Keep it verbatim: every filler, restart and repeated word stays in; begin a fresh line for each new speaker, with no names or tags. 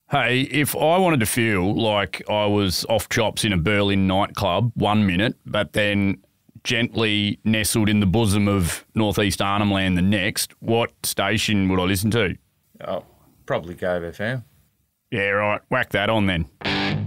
Hey, if I wanted to feel like I was off chops in a Berlin nightclub one minute, but then gently nestled in the bosom of Northeast Arnhem Land the next, what station would I listen to?
Oh, probably Gove F M.
Yeah, right. Whack that on then.